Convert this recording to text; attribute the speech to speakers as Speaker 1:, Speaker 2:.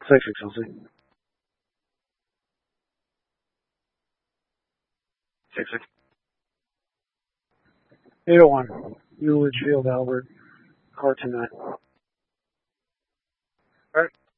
Speaker 1: Safe, Chelsea. 6-6. 801. Euledge Field, Albert. Car tonight. Alright.